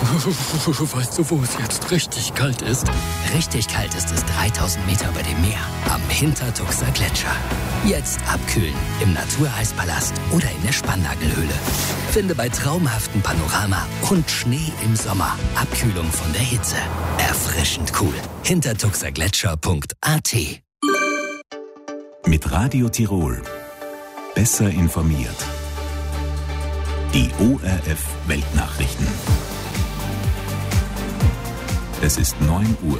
Weißt du, wo es jetzt richtig kalt ist? Richtig kalt ist es 3000 Meter über dem Meer am Hintertuxer Gletscher. Jetzt abkühlen im Natureeispalast oder in der Spannagelhöhle. Finde bei traumhaftem Panorama und Schnee im Sommer Abkühlung von der Hitze. Erfrischend cool. Hintertuxergletscher.at. Mit Radio Tirol. Besser informiert. Die ORF Weltnachrichten. Es ist 9 Uhr.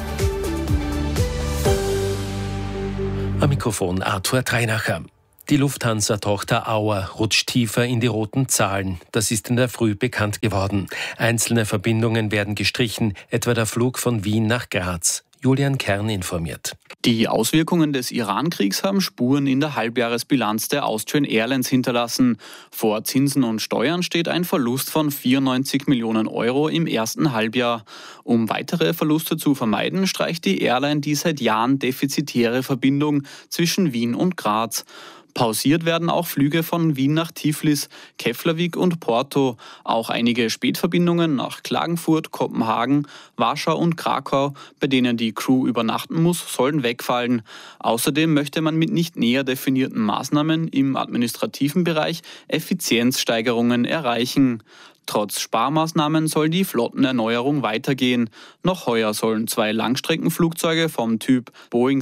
Am Mikrofon Arthur Treinacher. Die Lufthansa-Tochter Auer rutscht tiefer in die roten Zahlen. Das ist in der Früh bekannt geworden. Einzelne Verbindungen werden gestrichen, etwa der Flug von Wien nach Graz. Julian Kern informiert. Die Auswirkungen des Iran-Kriegs haben Spuren in der Halbjahresbilanz der Austrian Airlines hinterlassen. Vor Zinsen und Steuern steht ein Verlust von 94 Millionen Euro im ersten Halbjahr. Um weitere Verluste zu vermeiden, streicht die Airline die seit Jahren defizitäre Verbindung zwischen Wien und Graz. Pausiert werden auch Flüge von Wien nach Tiflis, Keflavik und Porto. Auch einige Spätverbindungen nach Klagenfurt, Kopenhagen, Warschau und Krakau, bei denen die Crew übernachten muss, sollen wegfallen. Außerdem möchte man mit nicht näher definierten Maßnahmen im administrativen Bereich Effizienzsteigerungen erreichen. Trotz Sparmaßnahmen soll die Flottenerneuerung weitergehen. Noch heuer sollen 2 Langstreckenflugzeuge vom Typ Boeing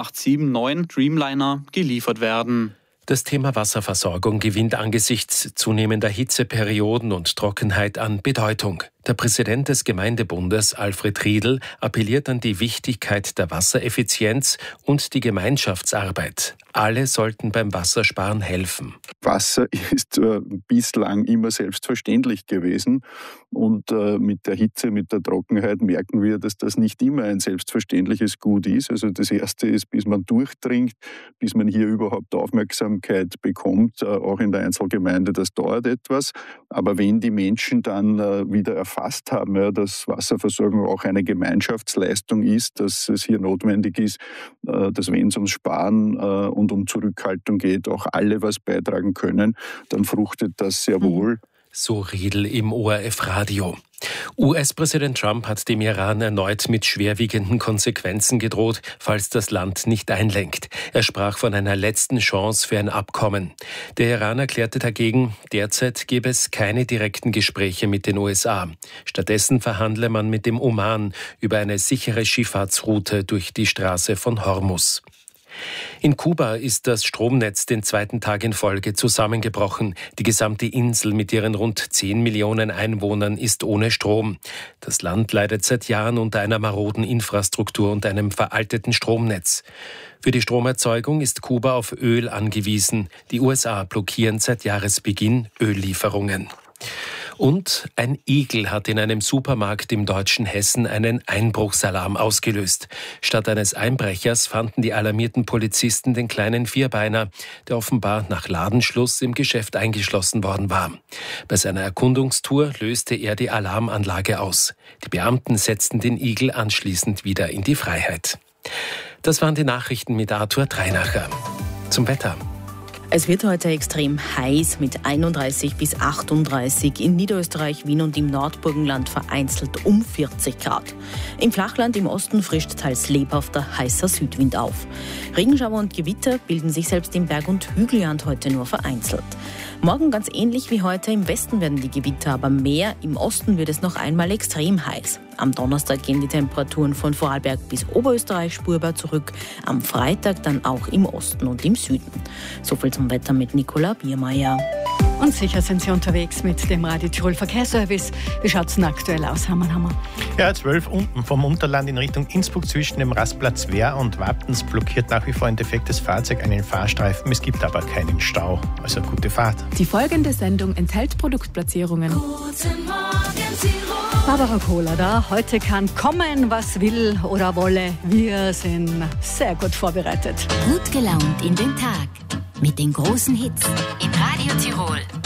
787-9 Dreamliner geliefert werden. Das Thema Wasserversorgung gewinnt angesichts zunehmender Hitzeperioden und Trockenheit an Bedeutung. Der Präsident des Gemeindebundes, Alfred Riedl, appelliert an die Wichtigkeit der Wassereffizienz und die Gemeinschaftsarbeit. Alle sollten beim Wassersparen helfen. Wasser ist bislang immer selbstverständlich gewesen. Und mit der Hitze, mit der Trockenheit merken wir, dass das nicht immer ein selbstverständliches Gut ist. Also das Erste ist, bis man durchdringt, bis man hier überhaupt Aufmerksamkeit bekommt, auch in der Einzelgemeinde, das dauert etwas. Aber wenn die Menschen dann wieder erfasst haben, ja, dass Wasserversorgung auch eine Gemeinschaftsleistung ist, dass es hier notwendig ist, dass wenn es ums Sparen und um Zurückhaltung geht, auch alle was beitragen können, dann fruchtet das sehr wohl. So Riedl im ORF-Radio. US-Präsident Trump hat dem Iran erneut mit schwerwiegenden Konsequenzen gedroht, falls das Land nicht einlenkt. Er sprach von einer letzten Chance für ein Abkommen. Der Iran erklärte dagegen, derzeit gebe es keine direkten Gespräche mit den USA. Stattdessen verhandle man mit dem Oman über eine sichere Schifffahrtsroute durch die Straße von Hormuz. In Kuba ist das Stromnetz den 2. Tag in Folge zusammengebrochen. Die gesamte Insel mit ihren rund 10 Millionen Einwohnern ist ohne Strom. Das Land leidet seit Jahren unter einer maroden Infrastruktur und einem veralteten Stromnetz. Für die Stromerzeugung ist Kuba auf Öl angewiesen. Die USA blockieren seit Jahresbeginn Öllieferungen. Und ein Igel hat in einem Supermarkt im deutschen Hessen einen Einbruchsalarm ausgelöst. Statt eines Einbrechers fanden die alarmierten Polizisten den kleinen Vierbeiner, der offenbar nach Ladenschluss im Geschäft eingeschlossen worden war. Bei seiner Erkundungstour löste er die Alarmanlage aus. Die Beamten setzten den Igel anschließend wieder in die Freiheit. Das waren die Nachrichten mit Arthur Treinacher. Zum Wetter. Es wird heute extrem heiß mit 31 bis 38, in Niederösterreich, Wien und im Nordburgenland vereinzelt um 40 Grad. Im Flachland im Osten frischt teils lebhafter, heißer Südwind auf. Regenschauer und Gewitter bilden sich selbst im Berg- und Hügelland heute nur vereinzelt. Morgen ganz ähnlich wie heute, im Westen werden die Gewitter aber mehr, im Osten wird es noch einmal extrem heiß. Am Donnerstag gehen die Temperaturen von Vorarlberg bis Oberösterreich spürbar zurück, am Freitag dann auch im Osten und im Süden. Soviel zum Wetter mit Nicola Biermeier. Und sicher sind Sie unterwegs mit dem Radio Tirol Verkehrsservice. Wie schaut es denn aktuell aus, Hammer? Ja, 12 unten vom Unterland in Richtung Innsbruck zwischen dem Rastplatz Wehr und Wattens blockiert nach wie vor ein defektes Fahrzeug einen Fahrstreifen. Es gibt aber keinen Stau. Also gute Fahrt. Die folgende Sendung enthält Produktplatzierungen. Guten Morgen, Tirol. Barbara Kohler da. Heute kann kommen, was will oder wolle. Wir sind sehr gut vorbereitet. Gut gelaunt in den Tag mit den großen Hits in Radio Tirol.